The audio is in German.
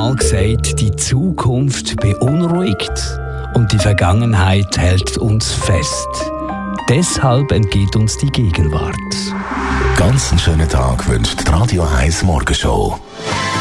mal gesagt, die Zukunft beunruhigt und die Vergangenheit hält uns fest. Deshalb entgeht uns die Gegenwart. Ganz einen schönen Tag wünscht die Radio 1 Morgenshow.